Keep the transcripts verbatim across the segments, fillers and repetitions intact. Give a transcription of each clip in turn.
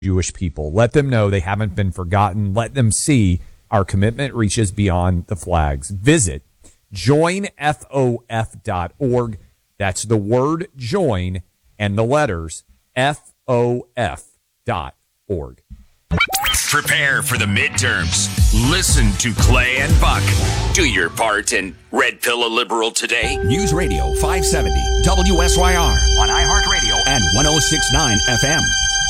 Jewish people. Let them know they haven't been forgotten. Let them see our commitment reaches beyond the flags. Visit join F O F dot org. That's the word join and the letters F O F dot org. Prepare for the midterms. Listen to Clay and Buck. Do your part and red pill a liberal today. News Radio five seventy W S Y R on iHeartRadio and one oh six point nine F M.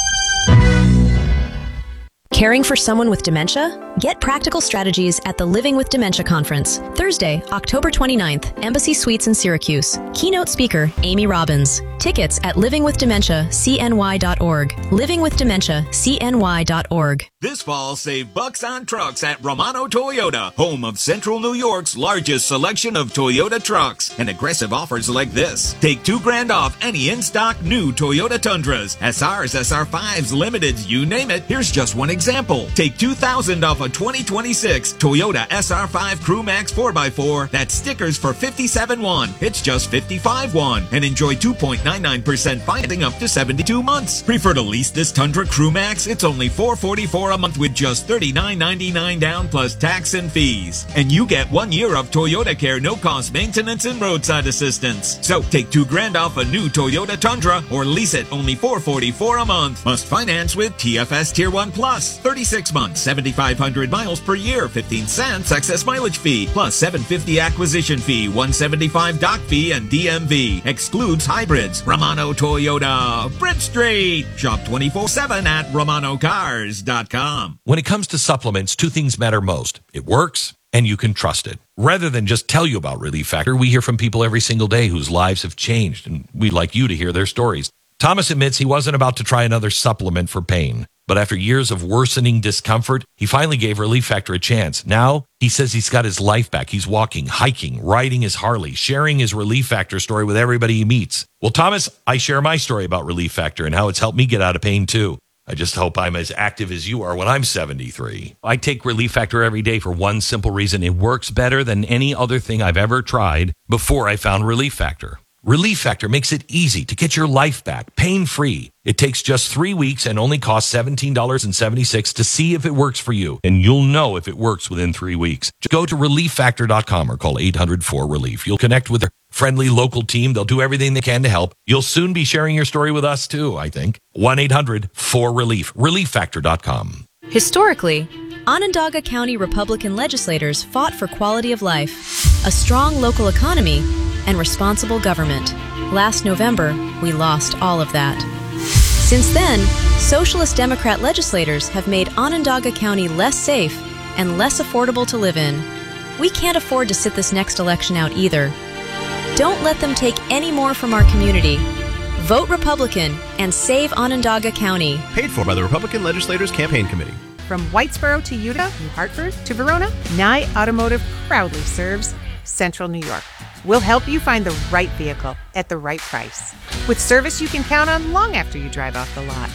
Caring for someone with dementia? Get practical strategies at the Living with Dementia Conference, Thursday, October twenty-ninth, Embassy Suites in Syracuse. Keynote speaker, Amy Robbins. Tickets at living with dementia c n y dot org. living with dementia c n y dot org. This fall, save bucks on trucks at Romano Toyota, home of Central New York's largest selection of Toyota trucks. And aggressive offers like this. Take two grand off any in-stock new Toyota Tundras, S Rs, S R fives, Limiteds, you name it. Here's just one example. Take two thousand dollars off a twenty twenty-six Toyota S R five Crew Max four by four. That's stickers for fifty-seven one. It's just fifty-five one. And enjoy two point nine nine percent financing up to seventy-two months. Prefer to lease this Tundra Crew Max? It's only four hundred forty-four dollars a month with just thirty-nine ninety-nine down plus tax and fees. And you get one year of Toyota Care no-cost maintenance and roadside assistance. So take two grand off a new Toyota Tundra or lease it only four hundred forty-four dollars a month. Must finance with T F S Tier one Plus. thirty-six months, seventy-five hundred miles per year, fifteen cents excess mileage fee, plus seven hundred fifty dollars acquisition fee, one hundred seventy-five dollars dock fee, and D M V. Excludes hybrids. Romano Toyota, Bridge Street. Shop twenty-four seven at romano cars dot com. When it comes to supplements, two things matter most. It works, and you can trust it. Rather than just tell you about Relief Factor, we hear from people every single day whose lives have changed, and we'd like you to hear their stories. Thomas admits he wasn't about to try another supplement for pain, but after years of worsening discomfort, he finally gave Relief Factor a chance. Now, he says he's got his life back. He's walking, hiking, riding his Harley, sharing his Relief Factor story with everybody he meets. Well, Thomas, I share my story about Relief Factor and how it's helped me get out of pain, too. I just hope I'm as active as you are when I'm seventy-three. I take Relief Factor every day for one simple reason. It works better than any other thing I've ever tried before I found Relief Factor. Relief Factor makes it easy to get your life back, pain-free. It takes just three weeks and only costs seventeen dollars and seventy-six cents to see if it works for you. And you'll know if it works within three weeks. Just go to relief factor dot com or call eight hundred four relief. You'll connect with their friendly local team. They'll do everything they can to help. You'll soon be sharing your story with us, too, I think. one eight hundred four relief. relief factor dot com. Historically, Onondaga County Republican legislators fought for quality of life, a strong local economy, and responsible government. Last November, we lost all of that. Since then, Socialist Democrat legislators have made Onondaga County less safe and less affordable to live in. We can't afford to sit this next election out either. Don't let them take any more from our community. Vote Republican and save Onondaga County. Paid for by the Republican Legislators Campaign Committee. From Whitesboro to Utica, New Hartford to Verona, Nye Automotive proudly serves Central New York. We'll help you find the right vehicle at the right price, with service you can count on long after you drive off the lot.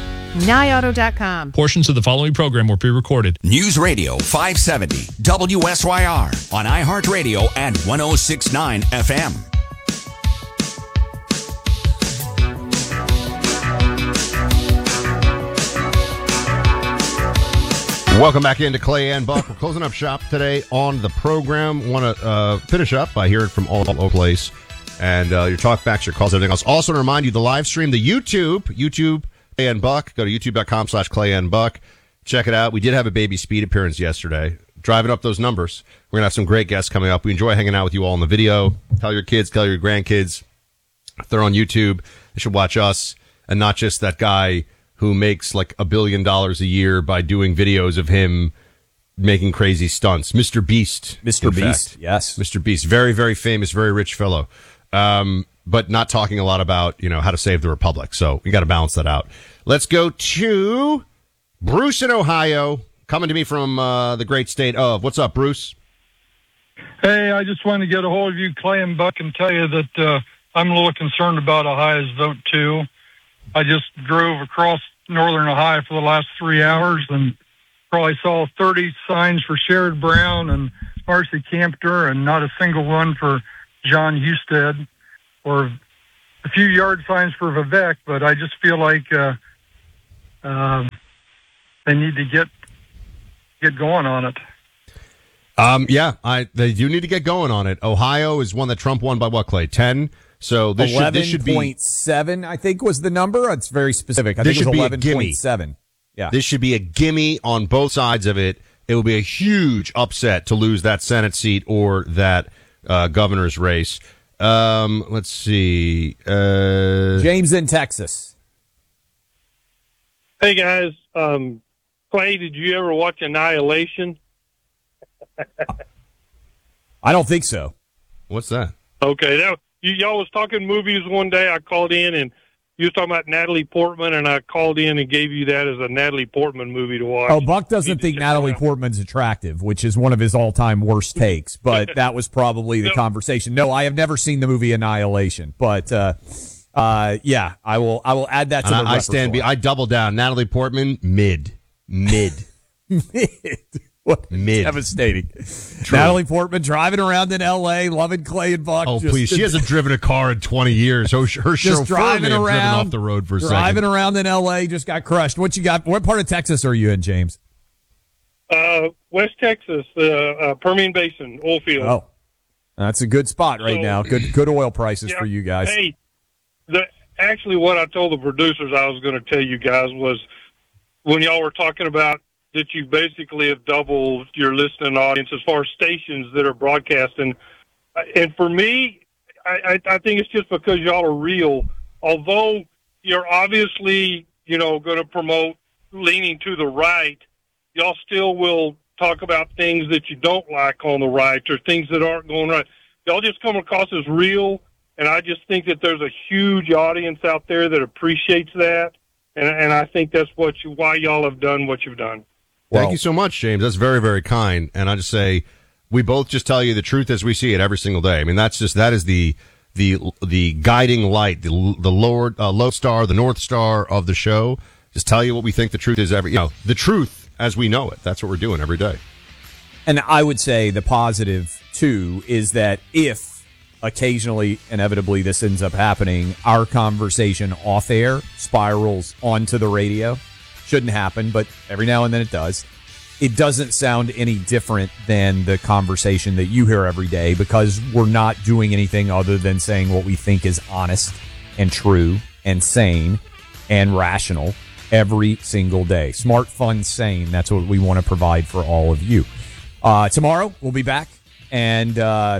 Nye auto dot com. Portions of the following program were pre-recorded. News Radio five seventy W S Y R on iHeartRadio and one oh six point nine F M. Welcome back into Clay and Buck. We're closing up shop today on the program. Want to uh, finish up by hearing from all over the place and uh, your talkbacks, your calls, everything else. Also, to remind you, the live stream, the YouTube, YouTube Clay and Buck. Go to youtube dot com slash Clay and Buck. Check it out. We did have a Baby Speed appearance yesterday, driving up those numbers. We're going to have some great guests coming up. We enjoy hanging out with you all in the video. Tell your kids, tell your grandkids. If they're on YouTube, they should watch us and not just that guy who makes like a billion dollars a year by doing videos of him making crazy stunts. Mister Beast. Mister Beast, yes. Mister Beast. Very, very famous, very rich fellow. Um, but not talking a lot about, you know, how to save the Republic. So we got to balance that out. Let's go to Bruce in Ohio, coming to me from uh, the great state of. What's up, Bruce? Hey, I just wanted to get a hold of you, Clay and Buck, and tell you that uh, I'm a little concerned about Ohio's vote, too. I just drove across northern Ohio for the last three hours and probably saw thirty signs for Sherrod Brown and Marcy Campter and not a single one for John Husted, or a few yard signs for Vivek. But I just feel like uh, um, they need to get get going on it. Um, yeah, I they do need to get going on it. Ohio is one that Trump won by what, Clay? ten? So this should, this should be eleven point seven, I think was the number. It's very specific. I this think it should was be a eleven point seven. Yeah. This should be a gimme on both sides of it. It will be a huge upset to lose that Senate seat or that uh, governor's race. Um, let's see. Uh, James in Texas. Hey, guys. Um, Clay, did you ever watch Annihilation? I don't think so. What's that? Okay. That, you, y'all was talking movies one day. I called in, and you was talking about Natalie Portman, and I called in and gave you that as a Natalie Portman movie to watch. Oh, Buck doesn't think Natalie Portman's attractive, which is one of his all-time worst takes, but that was probably the No. conversation. No, I have never seen the movie Annihilation, but uh, uh, yeah, I will I will add that to And the I, I stand. Be, I double down. Natalie Portman, mid, mid, mid. What mid, devastating. Natalie Portman driving around in L A, loving Clay and Buck. Oh, just, please. She hasn't driven a car in twenty years. Her, her just chauffeur driving may have around driven off the road for a driving second. around in L A, just got crushed. What you got? What part of Texas are you in, James? Uh, West Texas, uh, uh, Permian Basin, oil field. Oh, that's a good spot right So- now. Good, good oil prices Yeah. for you guys. Hey, the, actually, what I told the producers I was going to tell you guys was when y'all were talking about that you basically have doubled your listening audience as far as stations that are broadcasting. And for me, I, I, I think it's just because y'all are real. Although you're obviously, you know, going to promote leaning to the right, y'all still will talk about things that you don't like on the right or things that aren't going right. Y'all just come across as real, and I just think that there's a huge audience out there that appreciates that, and, and I think that's what you, why y'all have done what you've done. Thank Well- you so much, James. That's very, very kind. And I just say, we both just tell you the truth as we see it every single day. I mean, that's just, that is the, the, the guiding light, the, the Lord, uh, lodestar, the North Star of the show. Just tell you what we think the truth is every, you know, the truth as we know it. That's what we're doing every day. And I would say the positive, too, is that if occasionally, inevitably, this ends up happening, our conversation off air spirals onto the radio. Shouldn't happen, but every now and then it does. It doesn't sound any different than the conversation that you hear every day because we're not doing anything other than saying what we think is honest and true and sane and rational every single day. Smart, fun, sane. That's what we want to provide for all of you. Uh, tomorrow, we'll be back. And uh,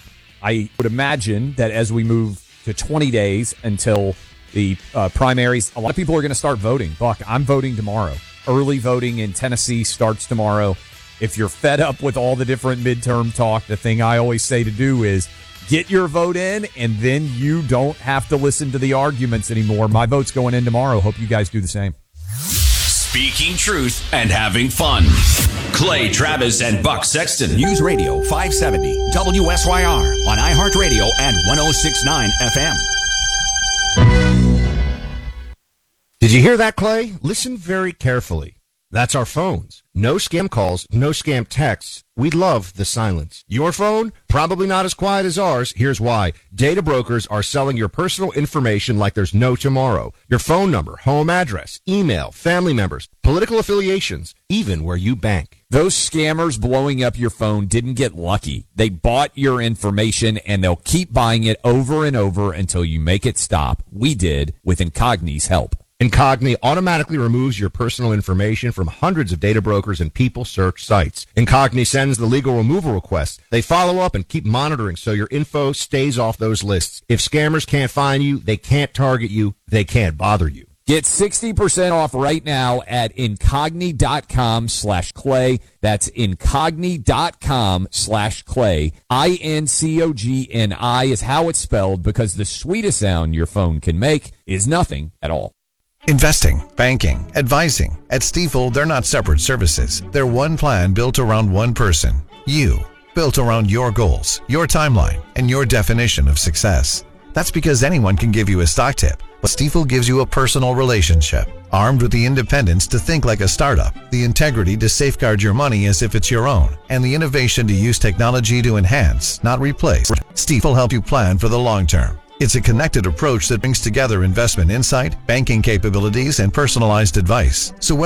I would imagine that as we move to twenty days until the uh, primaries, a lot of people are going to start voting. Buck, I'm voting tomorrow. Early voting in Tennessee starts tomorrow. If you're fed up with all the different midterm talk, the thing I always say to do is get your vote in, and then you don't have to listen to the arguments anymore. My vote's going in tomorrow. Hope you guys do the same. Speaking truth and having fun. Clay Travis and Buck Sexton. News Radio five seventy W S Y R on iHeartRadio and one oh six point nine F M. Did you hear that, Clay? Listen very carefully. That's our phones. No scam calls, no scam texts. We love the silence. Your phone? Probably not as quiet as ours. Here's why. Data brokers are selling your personal information like there's no tomorrow. Your phone number, home address, email, family members, political affiliations, even where you bank. Those scammers blowing up your phone didn't get lucky. They bought your information, and they'll keep buying it over and over until you make it stop. We did with Incogni's help. Incogni automatically removes your personal information from hundreds of data brokers and people search sites. Incogni sends the legal removal request. They follow up and keep monitoring so your info stays off those lists. If scammers can't find you, they can't target you, they can't bother you. Get sixty percent off right now at incogni.com slash clay. That's incogni.com slash clay. I N C O G N I is how it's spelled because the sweetest sound your phone can make is nothing at all. Investing, banking, advising. At Stifel, they're not separate services. They're one plan built around one person. You. Built around your goals, your timeline, and your definition of success. That's because anyone can give you a stock tip, but Stifel gives you a personal relationship. Armed with the independence to think like a startup, the integrity to safeguard your money as if it's your own, and the innovation to use technology to enhance, not replace, Stifel help you plan for the long term. It's a connected approach that brings together investment insight, banking capabilities, and personalized advice. So